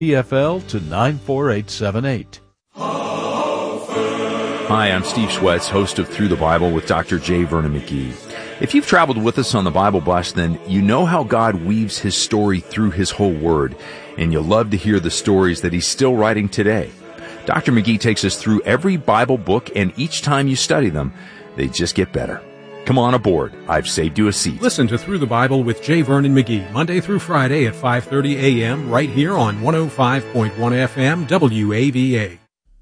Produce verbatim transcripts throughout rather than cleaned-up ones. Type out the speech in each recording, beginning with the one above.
P F L to nine four eight seven eight. Hi, I'm Steve Schwetz, host of Through the Bible with Doctor J. Vernon McGee. If you've traveled with us on the Bible Bus, then you know how God weaves His story through His whole Word, and you'll love to hear the stories that He's still writing today. Doctor McGee takes us through every Bible book, and each time you study them, they just get better. Come on aboard. I've saved you a seat. Listen to Through the Bible with J. Vernon McGee, Monday through Friday at five thirty a.m. right here on one oh five point one F M W A V A.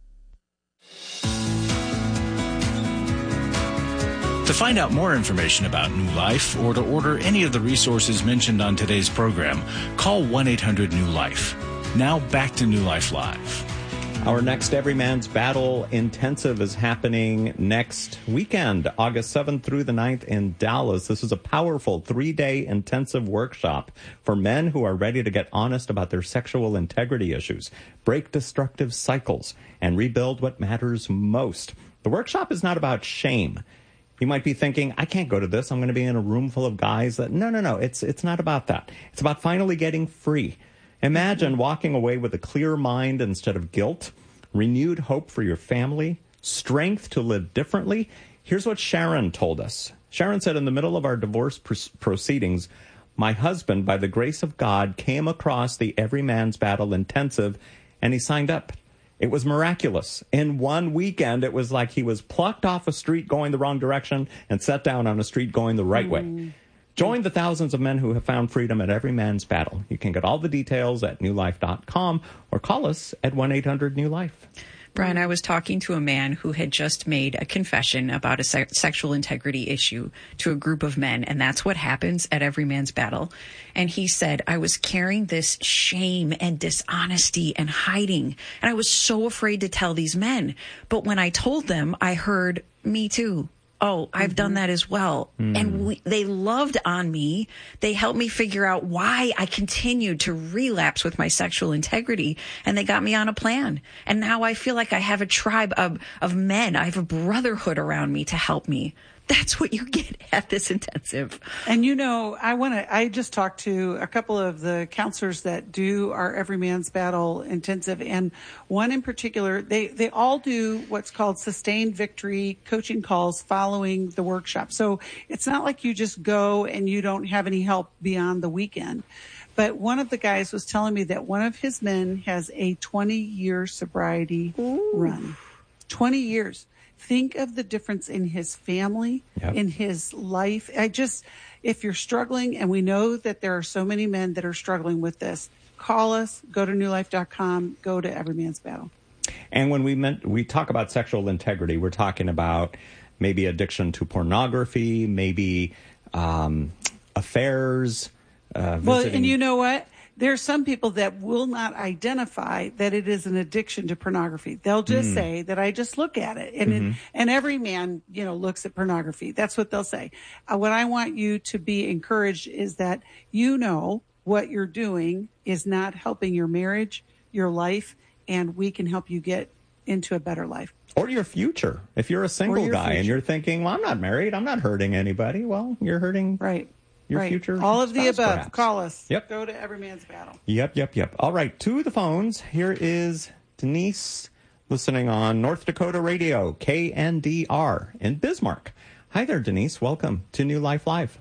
To find out more information about New Life or to order any of the resources mentioned on today's program, call one eight hundred new life. Now back to New Life Live. Our next Every Man's Battle Intensive is happening next weekend, August seventh through the ninth in Dallas. This is a powerful three-day intensive workshop for men who are ready to get honest about their sexual integrity issues, break destructive cycles, and rebuild what matters most. The workshop is not about shame. You might be thinking, I can't go to this. I'm going to be in a room full of guys that... No, no, no. It's, it's not about that. It's about finally getting free. Imagine walking away with a clear mind instead of guilt, renewed hope for your family, strength to live differently. Here's what Sharon told us. Sharon said, in the middle of our divorce pr- proceedings, my husband, by the grace of God, came across the Every Man's Battle Intensive, and he signed up. It was miraculous. In one weekend, it was like he was plucked off a street going the wrong direction and set down on a street going the right mm. way. Join the thousands of men who have found freedom at Every Man's Battle. You can get all the details at new life dot com or call us at one eight hundred new life. Brian, I was talking to a man who had just made a confession about a se- sexual integrity issue to a group of men, and that's what happens at Every Man's Battle. And he said, I was carrying this shame and dishonesty and hiding, and I was so afraid to tell these men. But when I told them, I heard, me too. Oh, I've mm-hmm. done that as well. Mm. And we, they loved on me. They helped me figure out why I continued to relapse with my sexual integrity. And they got me on a plan. And now I feel like I have a tribe of, of men. I have a brotherhood around me to help me. That's what you get at this intensive. And, you know, I want to, I just talked to a couple of the counselors that do our Every Man's Battle intensive. And one in particular, they, they all do what's called sustained victory coaching calls following the workshop. So it's not like you just go and you don't have any help beyond the weekend. But one of the guys was telling me that one of his men has a twenty year sobriety Ooh. run. twenty years. Think of the difference in his family, yep. in his life. I just, if you're struggling, and we know that there are so many men that are struggling with this, call us, go to new life dot com, go to Every Man's Battle. And when we meant, we talk about sexual integrity, we're talking about maybe addiction to pornography, maybe um, affairs. Uh, well, and you know what? There are some people that will not identify that it is an addiction to pornography. They'll just mm. say that I just look at it. And mm-hmm. it, and every man, you know, looks at pornography. That's what they'll say. Uh, what I want you to be encouraged is that you know what you're doing is not helping your marriage, your life, and we can help you get into a better life. Or your future. If you're a single guy future. and you're thinking, well, I'm not married, I'm not hurting anybody. Well, you're hurting. Right. Your right. future All of spouse, the above. perhaps. Call us. Yep. Go to Every Man's Battle. Yep, yep, yep. All right, to the phones. Here is Denise listening on North Dakota Radio, K N D R in Bismarck. Hi there, Denise. Welcome to New Life Live.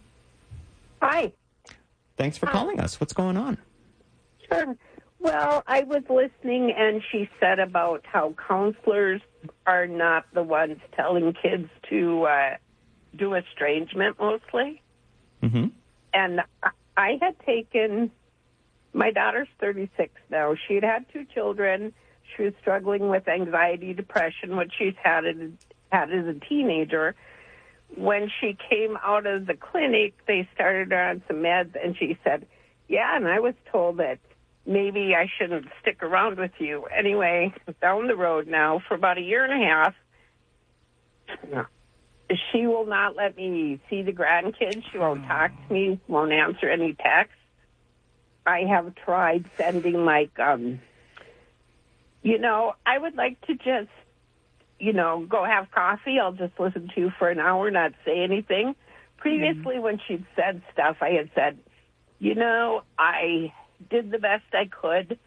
Hi. Thanks for Hi. calling us. What's going on? Sure. Well, I was listening, and she said about how counselors are not the ones telling kids to uh, do estrangement mostly. Mm-hmm. And I had taken, my daughter's thirty-six now. She had had two children. She was struggling with anxiety, depression, which she's had, had as a teenager. When she came out of the clinic, they started her on some meds, and she said, yeah, and I was told that maybe I shouldn't stick around with you. Anyway, down the road now for about a year and a half, she will not let me see the grandkids. She won't talk to me, won't answer any texts. I have tried sending, like, um, you know, I would like to just, you know, go have coffee. I'll just listen to you for an hour, not say anything. Previously, mm-hmm. when she'd said stuff, I had said, you know, I did the best I could.